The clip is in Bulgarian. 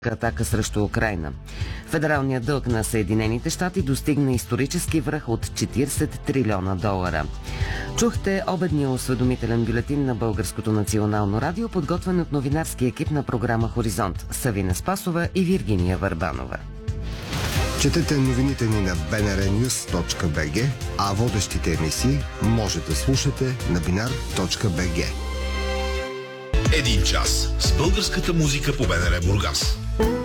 атака срещу Украйна. Федералният дълг на Съединените щати достигна исторически връх от $40 трилиона. Чухте обедния осведомителен бюлетин на Българското национално радио, подготвен от новинарски екип на програма Хоризонт, Савина Спасова и Виргиния Върбанова. Четете новините ни на bnrnews.bg, а водещите емисии може да слушате на binar.bg. Един час с българската музика по БНР Бургас.